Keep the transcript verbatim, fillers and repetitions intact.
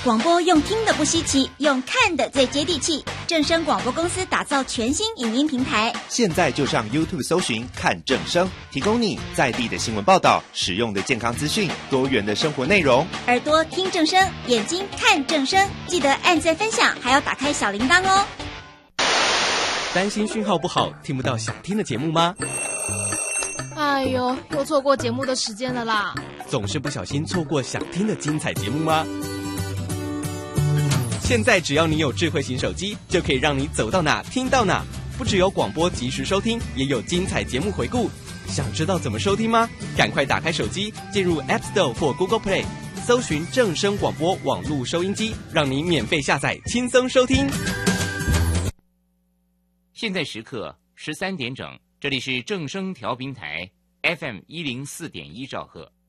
广播用听的不稀奇，用看的最接地气。正声广播公司打造全新影音平台， 现在就上 YouTube 搜寻看正声，提供你在地的新闻报道、实用的健康资讯、多元的生活内容。 耳朵听正声，眼睛看正声，记得按赞分享，还要打开小铃铛哦。 担心讯号不好，听不到想听的节目吗？ 哎呦，又错过节目的时间了啦！ 总是不小心错过想听的精彩节目吗？现在只要你有智慧型手机，就可以让你走到哪听到哪。不只有广播及时收听，也有精彩节目回顾。想知道怎么收听吗？赶快打开手机，进入 App Store 或 Google Play， 搜寻正声广播网络收音机，让你免费下载，轻松收听。 现在时刻十三点整，这里是正声调频台 F M 一零四点一兆赫。